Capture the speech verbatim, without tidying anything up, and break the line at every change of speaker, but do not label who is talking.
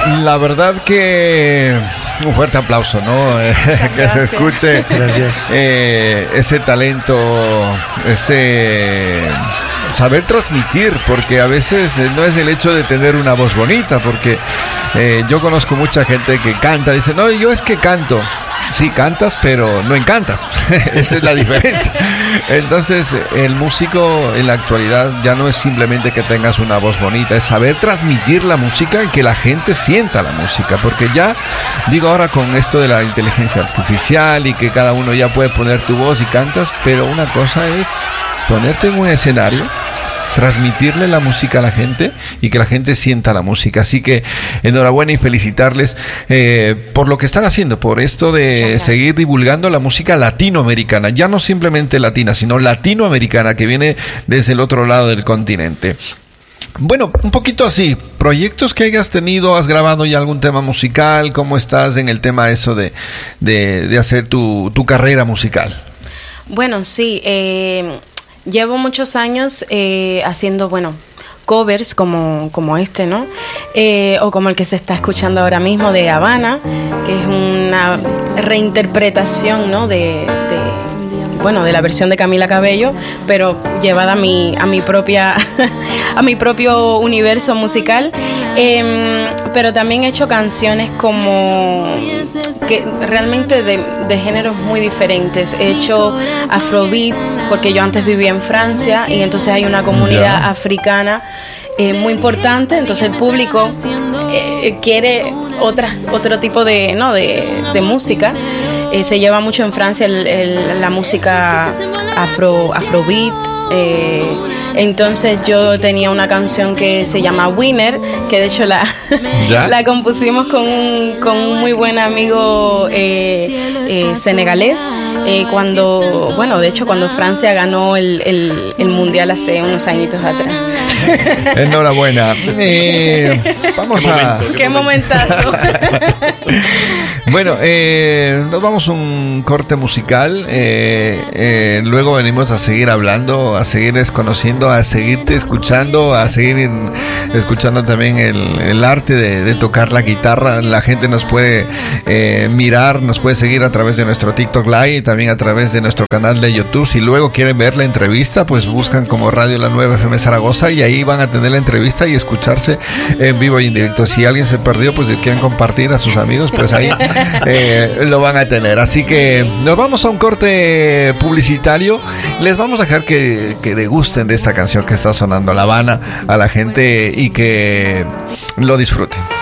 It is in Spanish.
la verdad que un fuerte aplauso, ¿no? Que se escuche eh, ese talento, ese saber transmitir, porque a veces no es el hecho de tener una voz bonita, porque eh, yo conozco mucha gente que canta, dice, no, yo es que canto. Sí, cantas, pero no encantas. Esa es la diferencia. Entonces, el músico en la actualidad ya no es simplemente que tengas una voz bonita, es saber transmitir la música y que la gente sienta la música. Porque ya, digo ahora con esto de la inteligencia artificial y que cada uno ya puede poner tu voz y cantas, pero una cosa es ponerte en un escenario, transmitirle la música a la gente y que la gente sienta la música. Así que enhorabuena y felicitarles eh, por lo que están haciendo, por esto de seguir divulgando la música latinoamericana, ya no simplemente latina, sino latinoamericana, que viene desde el otro lado del continente. Bueno, un poquito así, proyectos que hayas tenido, has grabado ya algún tema musical, ¿cómo estás en el tema eso de, de, de hacer tu, tu carrera musical?
Bueno, sí, eh... llevo muchos años eh, haciendo, bueno, covers como, como este, ¿no? Eh, o como el que se está escuchando ahora mismo de Habana, que es una reinterpretación, ¿no? De, de, bueno, de la versión de Camila Cabello, pero llevada a mi, a mi propia, a mi propio universo musical. Eh, pero también he hecho canciones como que realmente de, de géneros muy diferentes. He hecho afrobeat porque yo antes vivía en Francia y entonces hay una comunidad yeah. africana eh, muy importante, entonces el público eh, quiere otra, otro tipo de, ¿no? de, de música. Eh, se lleva mucho en Francia el, el, la música afro, afrobeat. Eh, entonces yo tenía una canción que se llama Winner, que de hecho la, la compusimos con un, con un muy buen amigo eh, eh, senegalés eh, cuando, bueno, de hecho cuando Francia ganó el, el, el mundial hace unos añitos atrás.
Enhorabuena. Eh, vamos
¿Qué
a...
momento, qué, qué momentazo.
Bueno, eh, nos vamos a un corte musical, eh, eh, luego venimos a seguir hablando, a seguir conociendo, a seguirte escuchando, a seguir escuchando también el, el arte de, de tocar la guitarra. La gente nos puede eh, mirar, nos puede seguir a través de nuestro TikTok Live y también a través de nuestro canal de YouTube. Si luego quieren ver la entrevista, pues buscan como Radio La Nueva F M Zaragoza y ahí van a tener la entrevista y escucharse en vivo y en directo. Si alguien se perdió, pues quieren compartir a sus amigos, pues ahí eh, lo van a tener. Así que nos vamos a un corte publicitario. Les vamos a dejar que, que degusten de esta canción que está sonando La Habana a la gente y que lo disfruten.